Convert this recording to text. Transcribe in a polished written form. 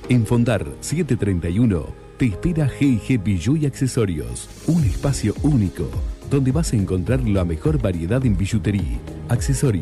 En Fondar 731 te espera G&G Bijou y Accesorios, un espacio único donde vas a encontrar la mejor variedad en billutería, accesorios,